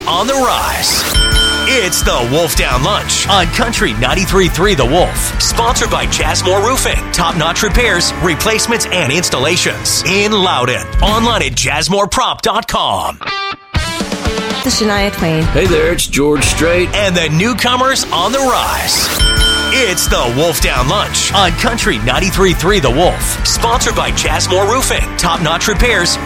on the rise. It's the Wolf Down Lunch on Country 93.3 The Wolf. Sponsored by Jazzmore Roofing. Top-notch repairs, replacements, and installations. In Loudon. Online at jazzmoreprop.com. This is Shania Twain. Hey there, it's George Strait. And the newcomers on the rise. It's the Wolf Down Lunch on Country 93.3 The Wolf. Sponsored by Jazzmore Roofing. Top-notch repairs,